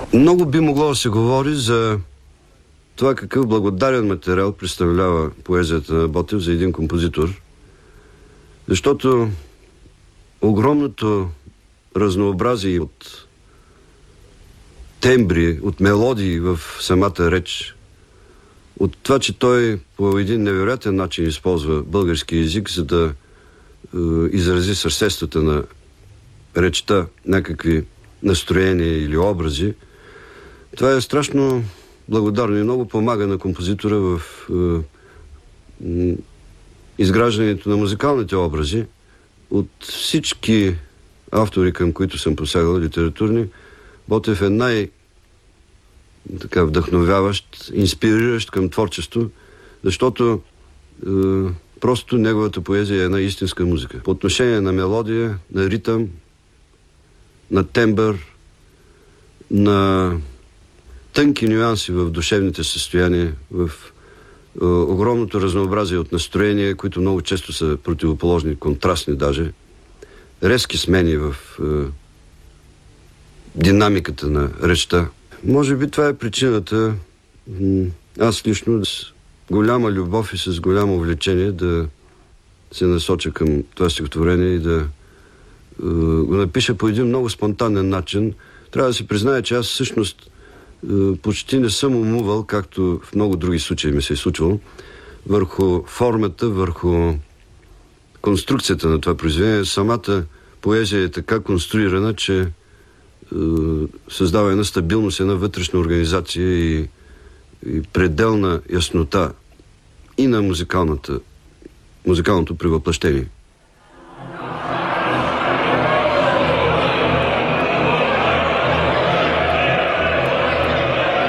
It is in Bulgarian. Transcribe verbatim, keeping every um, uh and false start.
Много би могло да се говори за това какъв благодарен материал представлява поезията на Ботев за един композитор, защото огромното разнообразие от тембри, от мелодии в самата реч, от това, че той по един невероятен начин използва български език, за да е, изрази сърцествата на речта, някакви настроения или образи. Това е страшно благодарно и много помага на композитора в е, изграждането на музикалните образи. От всички автори, към които съм посягал, литературни, Ботев е най- така вдъхновяващ, инспириращ към творчество, защото е, просто неговата поезия е една истинска музика. По отношение на мелодия, на ритъм, на тембър, на тънки нюанси в душевните състояния, в е, огромното разнообразие от настроения, които много често са противоположни, контрастни даже, резки смени в е, динамиката на речта. Може би това е причината аз лично с голяма любов и с голямо увлечение да се насоча към това стихотворение и да е, го напиша по един много спонтанен начин. Трябва да се признае, че аз всъщност е, почти не съм умувал, както в много други случаи ми се е случвало, върху формата, върху конструкцията на това произведение. Самата поезия е така конструирана, че е, създава една стабилност, една вътрешна организация и, и пределна яснота и на музикалната, музикалното превъплъщение.